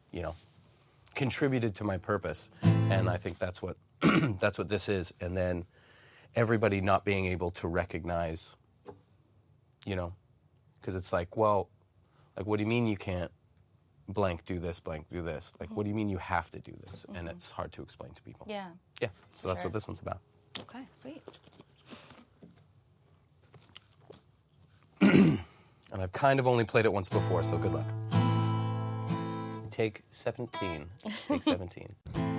contributed to my purpose. And I think that's what that's what this is. And then everybody not being able to recognize, because it's like, well, like, what do you mean you can't blank do this? Like, what do you mean you have to do this? And it's hard to explain to people. Yeah. Yeah. So that's what this one's about. Okay, sweet. And I've kind of only played it once before, so good luck. Take 17. Take 17.